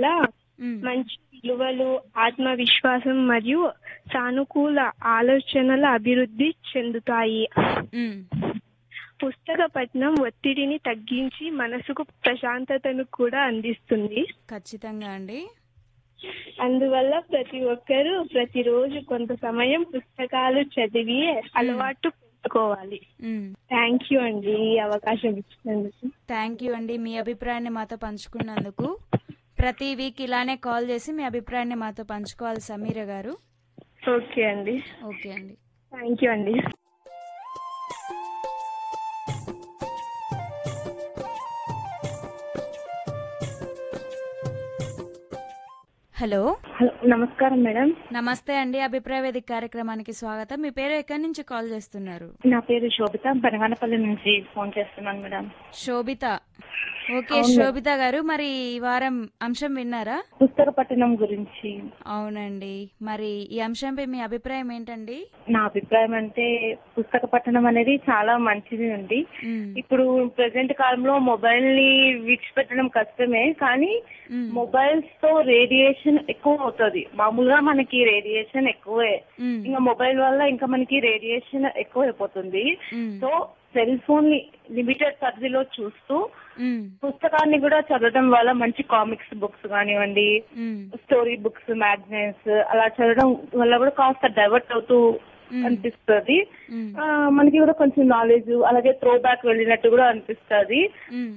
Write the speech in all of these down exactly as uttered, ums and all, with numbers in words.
ఉమ్, మంచి విలువలు, ఆత్మవిశ్వాసం మరియు సానుకూల ఆలోచనల అభివృద్ధి చెందుతాయి. ఉమ్, పుస్తక పఠనం ఒత్తిడిని తగ్గించి మనసుకు ప్రశాంతతను కూడా అందిస్తుంది. ఖచ్చితంగా అండి. అందువల్ల ప్రతి ఒక్కరూ ప్రతిరోజు కొంత సమయం పుస్తకాలు చదివి అలవాటు పెట్టుకోవాలి. ఉమ్, థ్యాంక్ యూ అండి ఈ అవకాశం ఇచ్చినందుకు. థ్యాంక్ యూ అండి మీ అభిప్రాయాన్ని మాతో పంచుకున్నందుకు. ప్రతి వీక్ ఇలానే కాల్ చేసి మీ అభిప్రాయాన్ని మాతో పంచుకోవాలి సమీర గారు. ఓకే అండి. ఓకే అండి. థ్యాంక్ యూ అండి. హలో హలో, నమస్కారం మేడం. నమస్తే అండి. అభిప్రాయ వేదిక కార్యక్రమానికి స్వాగతం. మీ పేరు ఎక్కడి నుంచి కాల్ చేస్తున్నారు? నా పేరు శోభిత, బనగానపల్లి నుంచి ఫోన్ చేస్తున్నాను మేడం. శోభిత. ఓకే అవును. శోభిత గారు, మరి ఈ వారం అంశం విన్నారా? పుస్తక పఠనం గురించి. అవునండి. మరి ఈ అంశంపై మీ అభిప్రాయం ఏంటండి? నా అభిప్రాయం అంటే పుస్తక పఠనం అనేది చాలా మంచిది అండి. ఉమ్, ఇప్పుడు ప్రెసెంట్ కాలంలో మొబైల్ ని విడిచిపెట్టడం కష్టమే, కానీ ఉమ్, మొబైల్స్ తో రేడియేషన్ ఎక్కువ అవుతుంది. మామూలుగా మనకి రేడియేషన్ ఎక్కువే, ఉమ్, ఇంకా మొబైల్ వల్ల ఇంకా మనకి రేడియేషన్ ఎక్కువ అయిపోతుంది. ఉమ్, సో సెల్ ఫోన్ ని లిమిటెడ్ పరిధిలో చూస్తూ ఉమ్, పుస్తకాన్ని కూడా చదవడం వల్ల మంచి కామిక్స్ బుక్స్ కానివ్వండి, ఉమ్, స్టోరీ బుక్స్, మ్యాగజైన్స్ అలా చదవడం వల్ల కూడా కాస్త డైవర్ట్ అవుతూ ఉమ్, అనిపిస్తుంది. ఉమ్, ఆ, మనకి కూడా కొంచెం నాలెడ్జ్, అలాగే త్రో బ్యాక్ వెళ్ళినట్టు కూడా అనిపిస్తుంది. ఉమ్,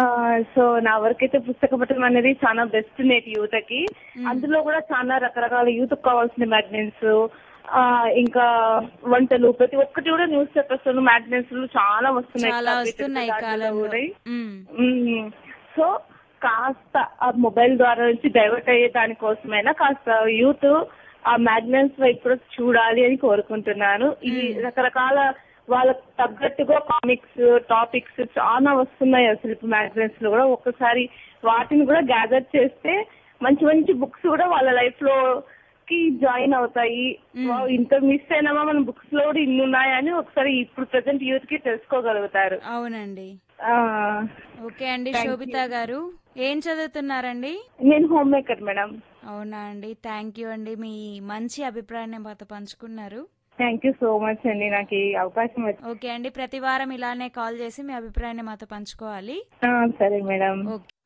సో నా వరకైతే పుస్తక పఠనం అనేది చాలా బెస్ట్ నేటి యువతకి. అందులో కూడా చాలా రకరకాల యూత్ కావాల్సిన మ్యాగజైన్స్, ఆ ఇంకా వంటలు, ప్రతి ఒక్కటి కూడా న్యూస్ పేపర్స్, మ్యాగజైన్స్ చాలా వస్తున్నాయి. చాలా వస్తున్నాయి ఈ కాలంలో. ఉమ్, మ్మ్. సో కాస్త ఆ మొబైల్ ద్వారా నుంచి డైవర్ట్ అయ్యే దానికోసమైనా కాస్త యూత్ ఆ మ్యాగజైన్స్ వైపు కూడా చూడాలి అని కోరుకుంటున్నాను. ఇవి రకరకాల వాళ్ళకు తగ్గట్టుగా కామిక్స్ టాపిక్స్ చాలా వస్తున్నాయి అసలు ఇప్పుడు మ్యాగజైన్స్ లో కూడా. ఒక్కసారి వాటిని కూడా గ్యాదర్ చేస్తే మంచి మంచి బుక్స్ కూడా వాళ్ళ లైఫ్ లో కి జాయిన్ అవుతాయి. వావ్, ఇంత మిస్ అయినామా మన బుక్స్ లో కూడా ఇన్ని ఉన్నాయని ఒకసారి ఇప్పుడు ప్రెసెంట్ యూత్ కి తెలుసుకోగలుగుతారు. అవునండి. ఆ, ఓకే అండి. Thank Sobhita you. గారు ఏం చదువుతున్నారండి? నేను హోమ్ మేకర్ మేడం. అవునా అండి. థ్యాంక్ యూ అండి, మీ మంచి అభిప్రాయాన్ని మాతో పంచుకున్నారు. థ్యాంక్ యూ సో మచ్ అండి నాకు ఈ అవకాశం వచ్చి. ఓకే అండి. ప్రతి వారం ఇలానే కాల్ చేసి మీ అభిప్రాయాన్ని మాతో పంచుకోవాలి. ఆ, సరే మేడం. ఓకే.